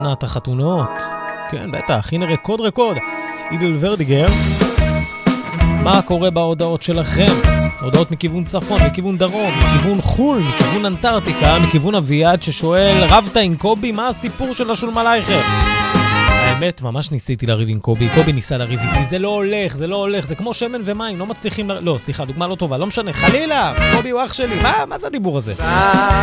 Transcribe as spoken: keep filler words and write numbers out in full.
עונת החתונות. כן, בטח, הנה רקוד רקוד. אידל ורדיגר. מה קורה בהודעות שלכם? הודעות מכיוון צפון, מכיוון דרום, מכיוון חול, מכיוון אנטארקטיקה, מכיוון אביעד ששואל, רבת עם קובי, מה הסיפור של השולמלייכר? האמת, ממש ניסיתי לריב עם קובי, קובי ניסה לריב איתי, זה לא הולך, זה לא הולך, זה כמו שמן ומים, לא מצליחים, ל... לא, סליחה, דוגמה לא טובה, לא משנה, חלילה, קובי הוא אח שלי, מה, מה זה הדיבור הזה?